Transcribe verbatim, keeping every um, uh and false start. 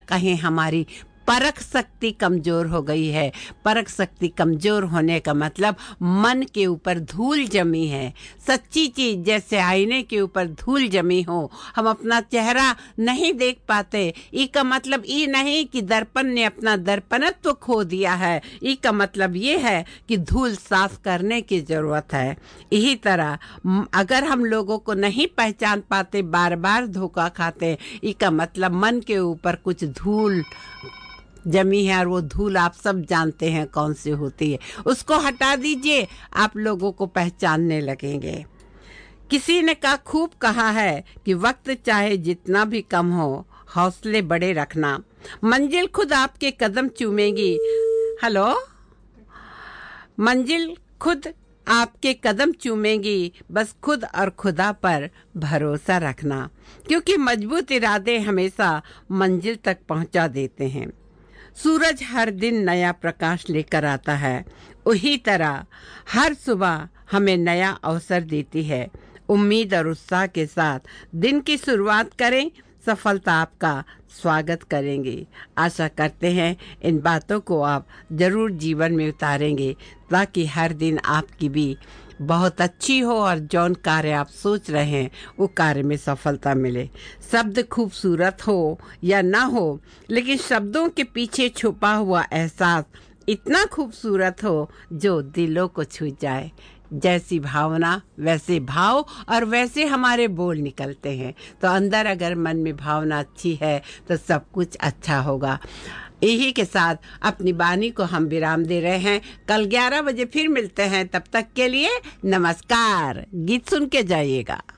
कहीं हमारी परख शक्ति कमजोर हो गई है। परख शक्ति कमजोर होने का मतलब मन के ऊपर धूल जमी है। सच्ची चीज जैसे आईने के ऊपर धूल जमी हो, हम अपना चेहरा नहीं देख पाते। ई का मतलब ये नहीं कि दर्पण ने अपना दर्पणत्व खो दिया है। ई का मतलब ये है कि धूल साफ करने की जरूरत है। यही तरह अगर हम लोगों को नहीं पहचान पाते, बार बार धोखा खाते, ई का मतलब मन के ऊपर कुछ धूल जमी है, और वो धूल आप सब जानते हैं कौन सी होती है। उसको हटा दीजिए, आप लोगों को पहचानने लगेंगे। किसी ने कहा, खूब कहा है कि वक्त चाहे जितना भी कम हो, हौसले बड़े रखना, मंजिल खुद आपके कदम चूमेगी। हेलो, मंजिल खुद आपके कदम चूमेगी, बस खुद और खुदा पर भरोसा रखना, क्योंकि मजबूत इरादे हमेशा मंजिल तक पहुंचा देते हैं। सूरज हर दिन नया प्रकाश लेकर आता है, उसी तरह हर सुबह हमें नया अवसर देती है। उम्मीद और उत्साह के साथ दिन की शुरुआत करें, सफलता आपका स्वागत करेंगे। आशा करते हैं इन बातों को आप जरूर जीवन में उतारेंगे, ताकि हर दिन आपकी भी बहुत अच्छी हो और जौन कार्य आप सोच रहे हैं वो कार्य में सफलता मिले। शब्द खूबसूरत हो या ना हो, लेकिन शब्दों के पीछे छुपा हुआ एहसास इतना खूबसूरत हो जो दिलों को छू जाए। जैसी भावना वैसे भाव, और वैसे हमारे बोल निकलते हैं। तो अंदर अगर मन में भावना अच्छी है तो सब कुछ अच्छा होगा। यही के साथ अपनी वाणी को हम विराम दे रहे हैं। कल ग्यारह बजे फिर मिलते हैं, तब तक के लिए नमस्कार। गीत सुन के जाइएगा।